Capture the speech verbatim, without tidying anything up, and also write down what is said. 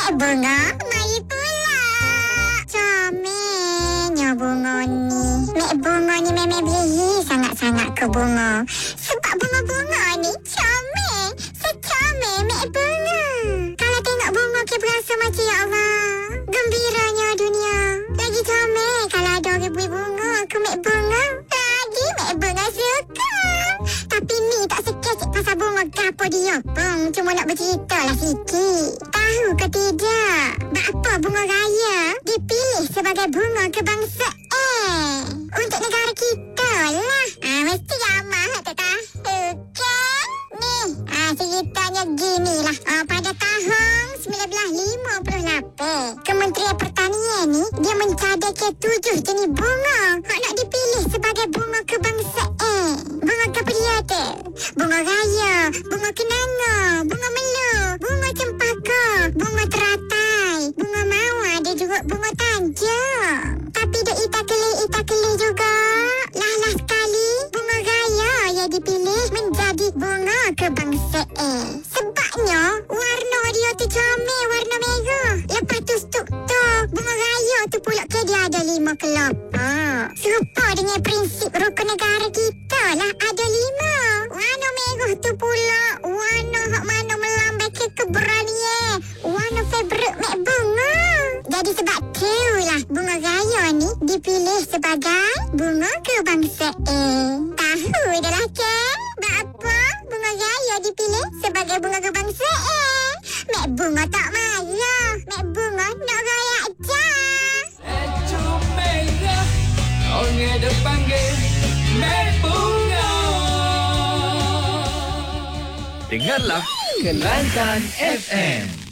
Mek bunga, mari pula. Comelnya bunga ni. Mek bunga ni memang beli sangat-sangat ke bunga. Sebab bunga-bunga ni comel. Secomel mek bunga. Kalau tengok bunga ke berasa macam ya Allah. Gembiranya dunia. Lagi comel kalau ada ribu bunga ke mek bunga. Lagi mek bunga suka. Tapi ni tak sekecik pasal bunga gapo dia pun. Cuma nak bercerita lah sikit. Tahu ke tidak? Bapa bunga raya dipilih sebagai bunga kebangsaan untuk negara kita lah. Ah, mesti ramah tak tahu kan? Ni, ah, ceritanya gini lah. Ah, pada tahun sembilan belas lima puluh lapan, Kementerian Pertanian ni dia mencadangkan tujuh jenis bunga hak nak dipilih sebagai bunga kebangsaan. Bunga apa dia tu? Bunga raya, bunga kenanga, bunga melu, bunga cempaka, bunga teratai, bunga mawar, ada juga bunga tanjung. Tapi dia itak-kelih-itak-kelih juga. Lah-lah sekali, bunga raya yang dipilih menjadi bunga kebangsaan. Sebabnya, warna dia tu comel, warna merah. Lepas tu struktur bunga raya tu pula ke dia ada lima kelompok. Serupa dengan prinsip rukun negara kita lah, ada lima. Warna merah tu pula warna hak mana melambangkan keberanian. Warna favorit mek bunga. Jadi sebab tu lah bunga raya ni dipilih sebagai bunga kebangsaan. Tahu dah lah kan? Bapa bunga raya dipilih sebagai bunga kebangsaan. Mek bunga tak marah. Mek bunga nak raya je. Ecu merah, orang ada panggil Mek bunga. Dengarlah Kelantan F M.